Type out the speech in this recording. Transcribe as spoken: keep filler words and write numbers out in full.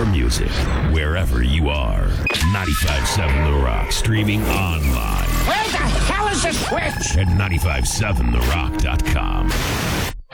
your music wherever you are. ninety-five seven The Rock, streaming online. Where the hell is the switch? At nine five seven the rock dot com.